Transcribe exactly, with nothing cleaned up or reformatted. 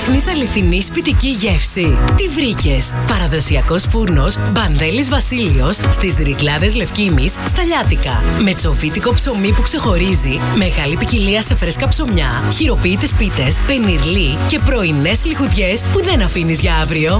Ψάχνεις αληθινή σπιτική γεύση? Τι βρήκες? Παραδοσιακός φούρνος Μπανδέλης Βασίλειος στις Ρυκλάδες Λευκήμης, στα Λιάτικα. Με τσοβίτικο ψωμί που ξεχωρίζει, μεγάλη ποικιλία σε φρέσκα ψωμιά, χειροποίητες πίτες, πενιρλί και πρωινές λιχουδιές που δεν αφήνεις για αύριο.